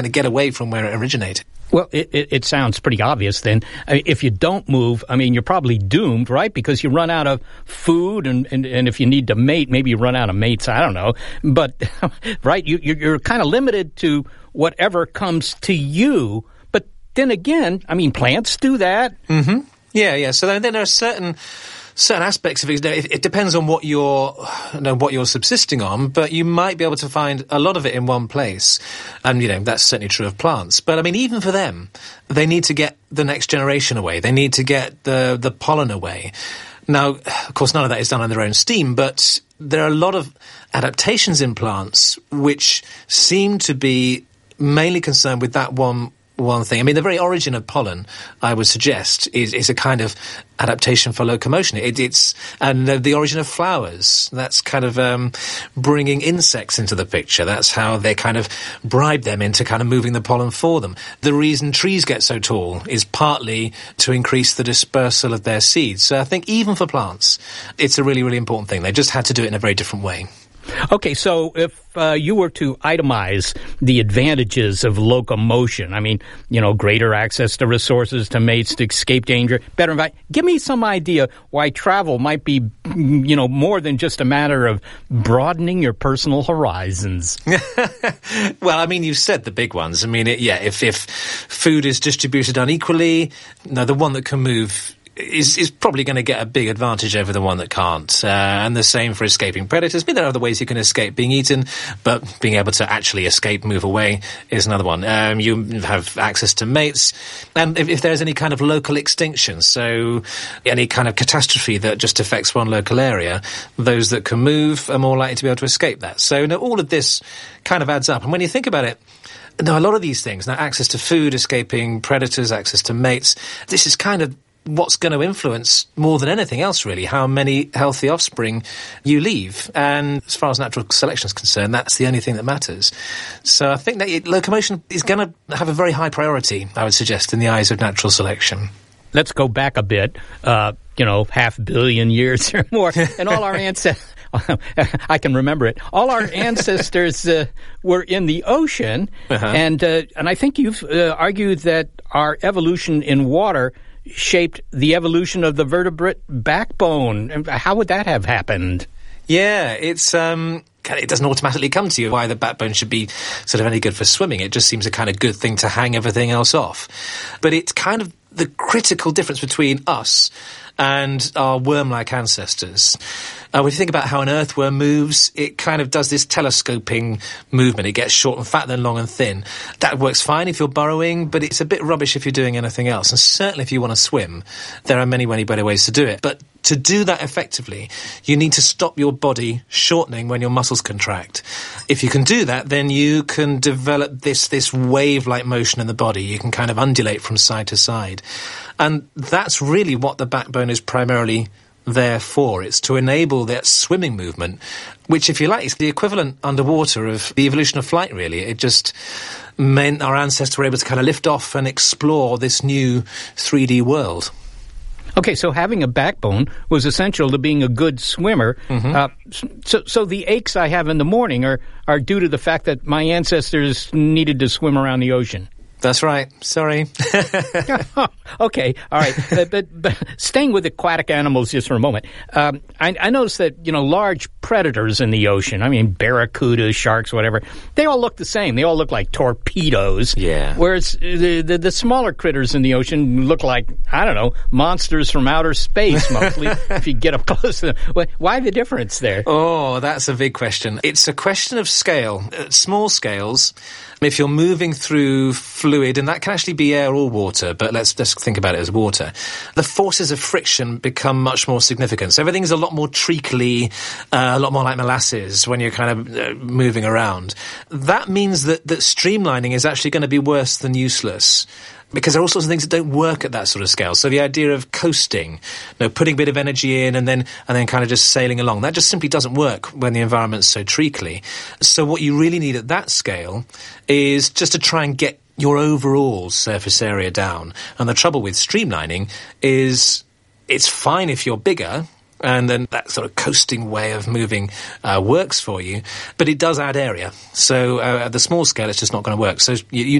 to get away from where it originated. Well, it sounds pretty obvious then. If you don't move, I mean, you're probably doomed, right? Because you run out of food, and if you need to mate, maybe you run out of mates. I don't know. But, right, you're kind of limited to whatever comes to you. But then again, I mean, plants do that. Mm-hmm. Yeah. So then there are certain aspects of it. It depends on what you're subsisting on, but you might be able to find a lot of it in one place. And, that's certainly true of plants. But, I mean, even for them, they need to get the next generation away. They need to get the pollen away. Now, of course, none of that is done on their own steam, but there are a lot of adaptations in plants which seem to be mainly concerned with that one thing. I mean, the very origin of pollen, I would suggest, is a kind of adaptation for locomotion. And the origin of flowers, that's kind of bringing insects into the picture. That's how they kind of bribe them into kind of moving the pollen for them. The reason trees get so tall is partly to increase the dispersal of their seeds. So I think even for plants, it's a really, really important thing. They just had to do it in a very different way. Okay, so if you were to itemize the advantages of locomotion, I mean, greater access to resources, to mates, to escape danger, better environment, give me some idea why travel might be, more than just a matter of broadening your personal horizons. Well, I mean, you've said the big ones. I mean, if food is distributed unequally, the one that can move is probably going to get a big advantage over the one that can't. And the same for escaping predators. I mean, there are other ways you can escape being eaten, but being able to actually escape, move away, is another one. You have access to mates. And if there's any kind of local extinction, so any kind of catastrophe that just affects one local area, those that can move are more likely to be able to escape that. So all of this kind of adds up. And when you think about it, a lot of these things, access to food, escaping predators, access to mates, this is kind of what's going to influence more than anything else, really, how many healthy offspring you leave. And as far as natural selection is concerned, that's the only thing that matters. So I think that locomotion is going to have a very high priority, I would suggest, in the eyes of natural selection. Let's go back a bit, 500 million years or more, and all our ancestors... I can remember it. All our ancestors were in the ocean, and I think you've argued that our evolution in water shaped the evolution of the vertebrate backbone. How would that have happened? Yeah, it doesn't automatically come to you why the backbone should be sort of any good for swimming. It just seems a kind of good thing to hang everything else off. But it's kind of the critical difference between us and our worm-like ancestors. When you think about how an earthworm moves, it kind of does this telescoping movement. It gets short and fat, then long and thin. That works fine if you're burrowing, but it's a bit rubbish if you're doing anything else. And certainly if you want to swim, there are many, many better ways to do it. But to do that effectively, you need to stop your body shortening when your muscles contract. If you can do that, then you can develop this wave-like motion in the body. You can kind of undulate from side to side. And that's really what the backbone is primarily there for. It's to enable that swimming movement, which, if you like, is the equivalent underwater of the evolution of flight, really. It just meant our ancestors were able to kind of lift off and explore this new 3D world. Okay, so having a backbone was essential to being a good swimmer. Mm-hmm. So the aches I have in the morning are due to the fact that my ancestors needed to swim around the ocean. That's right. Sorry. Okay. All right. But staying with aquatic animals just for a moment, I noticed that, large predators in the ocean, I mean, barracudas, sharks, whatever, they all look the same. They all look like torpedoes. Yeah. Whereas the smaller critters in the ocean look like, I don't know, monsters from outer space, mostly, if you get up close to them. Why the difference there? Oh, that's a big question. It's a question of scale. At small scales, if you're moving through fluid, and that can actually be air or water, but let's just think about it as water, the forces of friction become much more significant. So everything's a lot more treacly, a lot more like molasses when you're kind of moving around. That means that streamlining is actually going to be worse than useless, because there are all sorts of things that don't work at that sort of scale. So the idea of coasting, putting a bit of energy in and then kind of just sailing along, that just simply doesn't work when the environment's so treacly. So what you really need at that scale is just to try and get your overall surface area down. And the trouble with streamlining is it's fine if you're bigger, and then that sort of coasting way of moving works for you, but it does add area. So at the small scale, it's just not going to work. So you